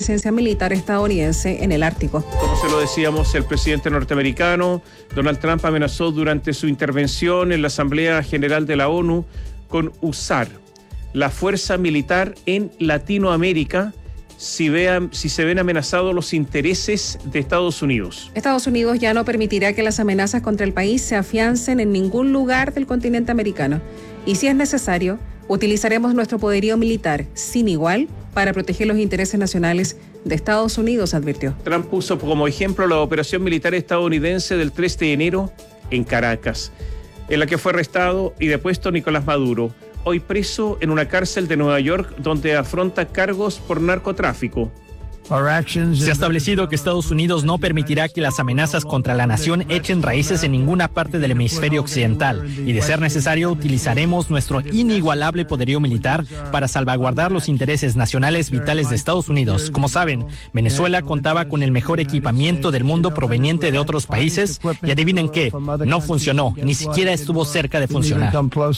presencia militar estadounidense en el Ártico. Como se lo decíamos, el presidente norteamericano Donald Trump amenazó durante su intervención en la Asamblea General de la ONU con usar la fuerza militar en Latinoamérica si se ven amenazados los intereses de Estados Unidos. Estados Unidos ya no permitirá que las amenazas contra el país se afiancen en ningún lugar del continente americano. Y si es necesario, utilizaremos nuestro poderío militar sin igual para proteger los intereses nacionales de Estados Unidos, advirtió. Trump puso como ejemplo la operación militar estadounidense del 3 de enero en Caracas, en la que fue arrestado y depuesto Nicolás Maduro, hoy preso en una cárcel de Nueva York donde afronta cargos por narcotráfico. Se ha establecido que Estados Unidos no permitirá que las amenazas contra la nación echen raíces en ninguna parte del hemisferio occidental y, de ser necesario, utilizaremos nuestro inigualable poderío militar para salvaguardar los intereses nacionales vitales de Estados Unidos. Como saben, Venezuela contaba con el mejor equipamiento del mundo proveniente de otros países y adivinen qué, no funcionó, ni siquiera estuvo cerca de funcionar.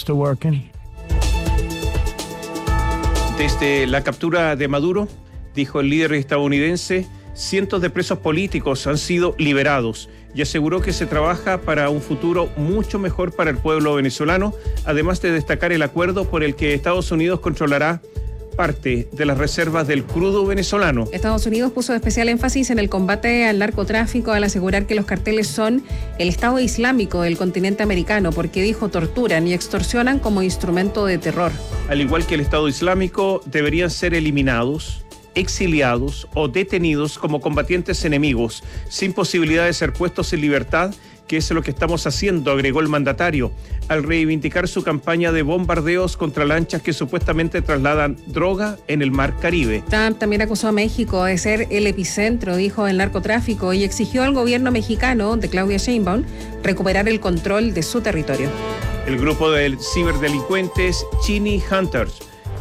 Desde la captura de Maduro, dijo el líder estadounidense, cientos de presos políticos han sido liberados y aseguró que se trabaja para un futuro mucho mejor para el pueblo venezolano, además de destacar el acuerdo por el que Estados Unidos controlará parte de las reservas del crudo venezolano. Estados Unidos puso especial énfasis en el combate al narcotráfico al asegurar que los carteles son el Estado Islámico del continente americano, porque dijo torturan y extorsionan como instrumento de terror. Al igual que el Estado Islámico, deberían ser eliminados, exiliados o detenidos como combatientes enemigos, sin posibilidad de ser puestos en libertad, que es lo que estamos haciendo, agregó el mandatario, al reivindicar su campaña de bombardeos contra lanchas que supuestamente trasladan droga en el mar Caribe. Trump también acusó a México de ser el epicentro, dijo, del narcotráfico y exigió al gobierno mexicano de Claudia Sheinbaum recuperar el control de su territorio. El grupo de ciberdelincuentes Cheney Hunters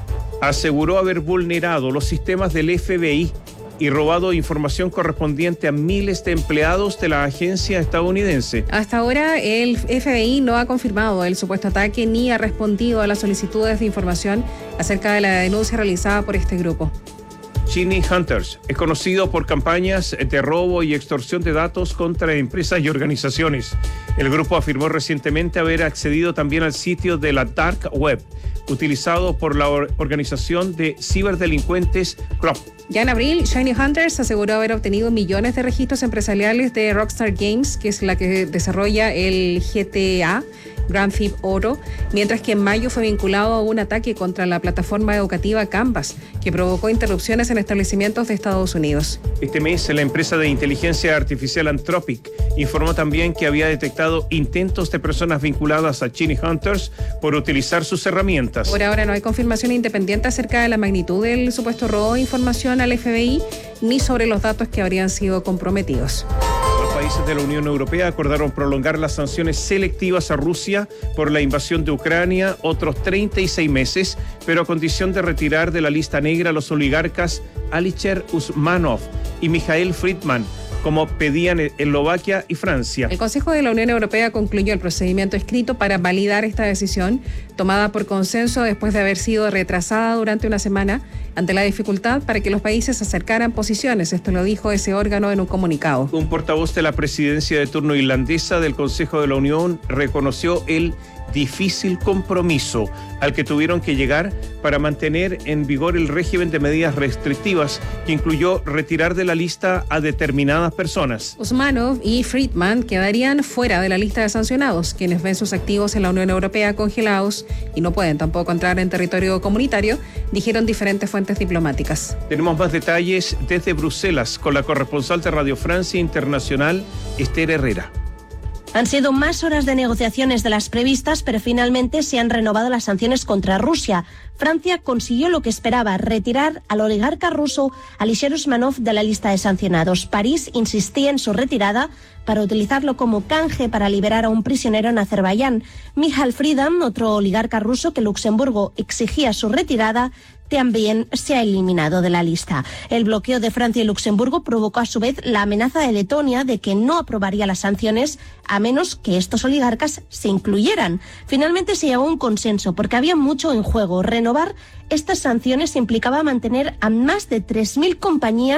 aseguró haber vulnerado los sistemas del FBI y robado información correspondiente a miles de empleados de la agencia estadounidense. Hasta ahora, el FBI no ha confirmado el supuesto ataque ni ha respondido a las solicitudes de información acerca de la denuncia realizada por este grupo. Cheney Hunters es conocido por campañas de robo y extorsión de datos contra empresas y organizaciones. El grupo afirmó recientemente haber accedido también al sitio de la Dark Web, utilizado por la organización de ciberdelincuentes Crop. Ya en abril, Cheney Hunters aseguró haber obtenido millones de registros empresariales de Rockstar Games, que es la que desarrolla el GTA Grand Theft Auto, mientras que en mayo fue vinculado a un ataque contra la plataforma educativa Canvas, que provocó interrupciones en establecimientos de Estados Unidos. Este mes, la empresa de inteligencia artificial Anthropic informó también que había detectado intentos de personas vinculadas a Cheney Hunters por utilizar sus herramientas. Por ahora no hay confirmación independiente acerca de la magnitud del supuesto robo de información al FBI ni sobre los datos que habrían sido comprometidos. Los países de la Unión Europea acordaron prolongar las sanciones selectivas a Rusia por la invasión de Ucrania otros 36 meses, pero a condición de retirar de la lista negra a los oligarcas Alisher Usmanov y Mikhail Friedman, como pedían Eslovaquia y Francia. El Consejo de la Unión Europea concluyó el procedimiento escrito para validar esta decisión, tomada por consenso después de haber sido retrasada durante una semana ante la dificultad para que los países acercaran posiciones. Esto lo dijo ese órgano en un comunicado. Un portavoz de la presidencia de turno irlandesa del Consejo de la Unión reconoció el difícil compromiso al que tuvieron que llegar para mantener en vigor el régimen de medidas restrictivas que incluyó retirar de la lista a determinadas personas. Usmanov y Friedman quedarían fuera de la lista de sancionados, quienes ven sus activos en la Unión Europea congelados y no pueden tampoco entrar en territorio comunitario, dijeron diferentes fuentes diplomáticas. Tenemos más detalles desde Bruselas con la corresponsal de Radio Francia Internacional, Esther Herrera. Han sido más horas de negociaciones de las previstas, pero finalmente se han renovado las sanciones contra Rusia. Francia consiguió lo que esperaba, retirar al oligarca ruso Alisher Usmanov de la lista de sancionados. París insistía en su retirada para utilizarlo como canje para liberar a un prisionero en Azerbaiyán. Mikhail Friedman, otro oligarca ruso que Luxemburgo exigía su retirada, también se ha eliminado de la lista. El bloqueo de Francia y Luxemburgo provocó a su vez la amenaza de Letonia de que no aprobaría las sanciones a menos que estos oligarcas se incluyeran. Finalmente se llegó a un consenso porque había mucho en juego. Renovar estas sanciones implicaba mantener a más de 3.000 compañías